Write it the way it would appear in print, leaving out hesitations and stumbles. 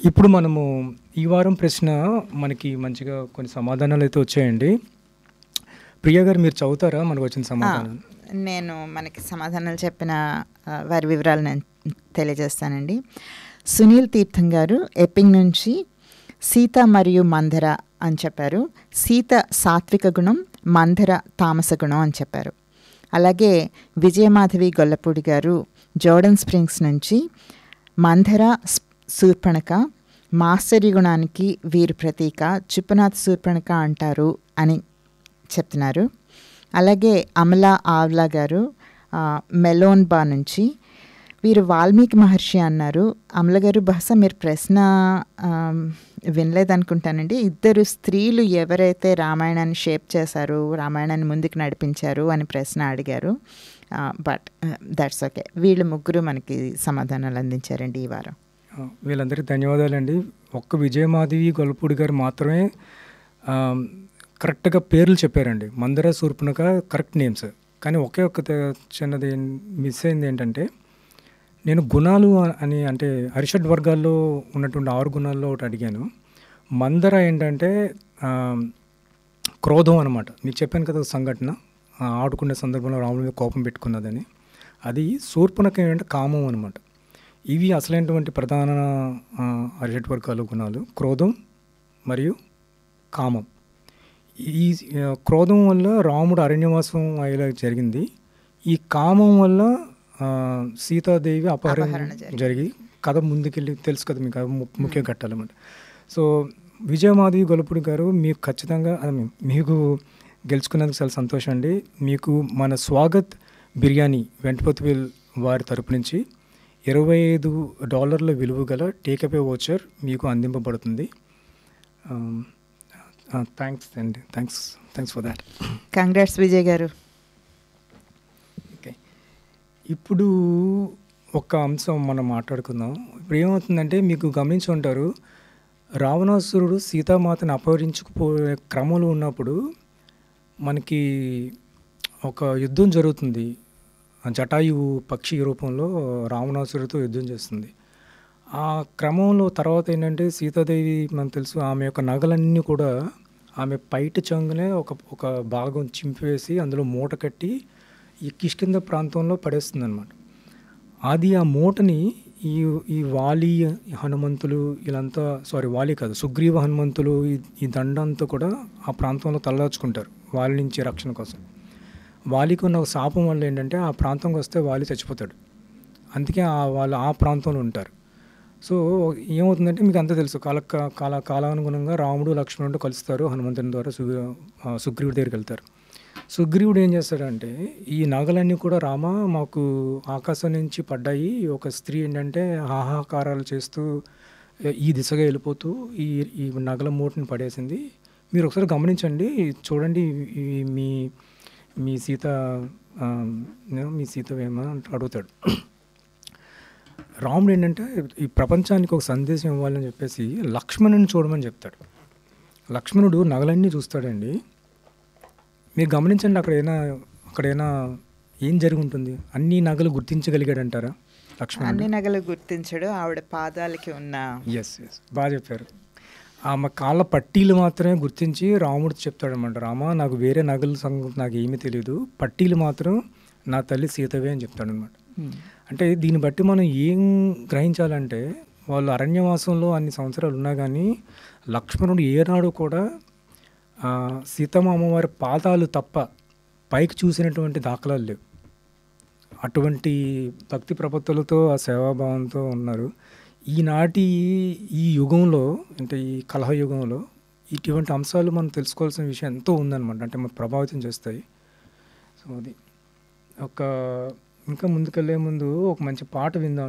ఇప్పుడు మనము ఈ వారం ప్రశ్న మనకి మంచిగా కొన్ని సమాధానాలు అయితే వచ్చాయండి. ప్రియా గారు మీరు చదువుతారా మనకు వచ్చిన సమాధానం? నేను మనకి సమాధానాలు చెప్పిన వారి వివరాలు నేను తెలియజేస్తానండి. సునీల్ తీర్థం గారు ఎప్పింగ్ నుంచి సీత మరియు మంధర అని చెప్పారు. సీత సాత్విక గుణం, మంధర తామస గుణం అని చెప్పారు. అలాగే విజయమాధవి గొల్లపూడి గారు జోర్డన్ స్ప్రింగ్స్ నుంచి మంధర శూర్పణక మాత్సర్య గుణానికి వీరు ప్రతీక, చుప్పనాథ్ శూర్పణక అంటారు అని చెప్తున్నారు. అలాగే అమలా ఆవ్లా గారు మెలోన్బా నుంచి వీరు వాల్మీకి మహర్షి అన్నారు. అమల గారు బహుశా మీరు ప్రశ్న వినలేదనుకుంటానండి. ఇద్దరు స్త్రీలు ఎవరైతే రామాయణాన్ని షేప్ చేశారు, రామాయణాన్ని ముందుకు నడిపించారు అని ప్రశ్న అడిగారు. But that's okay. వీళ్ళు ముగ్గురు మనకి సమాధానాలు అందించారండి ఈ వారం. వీళ్ళందరికీ ధన్యవాదాలండి. ఒక్క విజయమాధవి గొల్లపూడి గారు మాత్రమే కరెక్ట్గా పేర్లు చెప్పారండి. మందర శూర్పణఖ కరెక్ట్ నేమ్స్. కానీ ఒకే ఒక్క చిన్నది మిస్ అయింది ఏంటంటే, నేను గుణాలు అని అంటే అరిషడ్ వర్గాల్లో ఉన్నటువంటి 6 గుణాల్లో ఒకటి అడిగాను. మందర ఏంటంటే క్రోధం అనమాట. మీకు చెప్పాను కదా సంఘటన, ఆడుకునే సందర్భంలో రాముడి మీద కోపం పెట్టుకున్నదని. అది శూర్పణఖ ఏంటంటే కామం అనమాట. ఇవి అసలైనటువంటి ప్రధాన అరిషడ్ వర్గాలు గుణాలు, క్రోధం మరియు కామం. ఈ క్రోధం వల్ల రాముడు అరణ్యవాసం అయ్యేలా జరిగింది. ఈ కామం వల్ల సీతాదేవి అపహరణ జరిగి కథ ముందుకెళ్ళి తెలుసు కదా మీకు ముఖ్య ఘట్టాలన్నమాట. సో విజయమాధవి గొల్లపూడి గారు మీకు ఖచ్చితంగా మీకు గెలుచుకున్నందుకు చాలా సంతోషం అండి. మీకు మన స్వాగత్ బిర్యానీ వెంటపతివేల్ వారి తరపు నుంచి $25 విలువ గల టేకవే వోచర్ మీకు అందింపబడుతుంది. థ్యాంక్స్ అండి. Thanks for that. Congrats Vijay గారు. ఓకే, ఇప్పుడు ఒక అంశం మనం మాట్లాడుకుందాం. ఇప్పుడు ఏమవుతుందంటే, మీకు గమనించి ఉంటారు, రావణాసురుడు సీతామాతను అపహరించుకుపోయే క్రమంలో ఉన్నప్పుడు మనకి ఒక యుద్ధం జరుగుతుంది. జటాయువు పక్షి రూపంలో రావణాసురుడితో యుద్ధం చేస్తుంది. ఆ క్రమంలో తర్వాత ఏంటంటే, సీతాదేవి మనకు తెలుసు, ఆమె యొక్క నగలన్నీ కూడా ఆమె పైట చెంగునే ఒక భాగం చింపివేసి అందులో మూట కట్టి ఈ కిష్కింద ప్రాంతంలో పడేస్తుంది అనమాట. అది ఆ మూటని ఈ వాలి హనుమంతులు వీళ్ళంతా, వాలి కాదు, సుగ్రీవ హనుమంతులు ఈ దండంతా కూడా ఆ ప్రాంతంలో తలదాచుకుంటారు వాలి నుంచి రక్షణ కోసం. వాలికి ఉన్న శాపం వల్ల ఏంటంటే, ఆ ప్రాంతంకి వస్తే వాలి చచ్చిపోతాడు. అందుకే వాళ్ళు ఆ ప్రాంతంలో ఉంటారు. సో ఏమవుతుందంటే, మీకు అంతా తెలుసు, కాలానుగుణంగా రాముడు లక్ష్మణుడు కలుస్తారు హనుమంతుని ద్వారా. సుగ్రీవుడి దగ్గరికి వెళ్తారు. సుగ్రీవుడు ఏం చేస్తాడంటే, ఈ నగలన్నీ కూడా రామ మాకు ఆకాశం నుంచి పడ్డాయి, ఒక స్త్రీ ఏంటంటే హాహాకారాలు చేస్తూ ఈ దిశగా వెళ్ళిపోతూ ఈ నగల మూటని పడేసింది, మీరు ఒకసారి గమనించండి, చూడండి మీ సీతవేమో అడుగుతాడు. రాముడు ఏంటంటే ఈ ప్రపంచానికి ఒక సందేశం ఇవ్వాలని చెప్పేసి లక్ష్మణుని చూడమని చెప్తాడు. లక్ష్మణుడు నగలన్నీ చూస్తాడండి. మీరు గమనించండి, అక్కడైనా ఏం జరిగి ఉంటుంది? అన్ని నగలు గుర్తించగలిగాడంటారా లక్ష్మణుడు? అన్ని నగలు గుర్తించడు, ఆవిడ పాదాలకి ఉన్న ఎస్ బాగా చెప్పారు. ఆమె కాళ్ళ పట్టీలు మాత్రమే గుర్తించి రాముడు చెప్తాడనమాట, రామ నాకు వేరే నగల సంగతి నాకు ఏమీ తెలియదు, పట్టీలు మాత్రం నా తల్లి సీతవే అని చెప్తాడనమాట. అంటే దీన్ని బట్టి మనం ఏం గ్రహించాలంటే, వాళ్ళు అరణ్యవాసంలో అన్ని సంవత్సరాలు ఉన్నా కానీ లక్ష్మణుడు ఏనాడు కూడా సీతమ్మ అమ్మవారి పాదాలు తప్ప పైకి చూసినటువంటి దాఖలాలు లేవు. అటువంటి భక్తి ప్రపత్తులతో ఆ సేవాభావంతో ఉన్నారు. ఈనాటి ఈ యుగంలో, అంటే ఈ కలహ యుగంలో ఇటువంటి అంశాలు మనం తెలుసుకోవాల్సిన విషయం ఎంతో ఉందన్నమాట. అంటే మనం ప్రభావితం చేస్తాయి. సో అది ఇంకా ముందుకెళ్ళే ముందు ఒక మంచి పాట విందాం.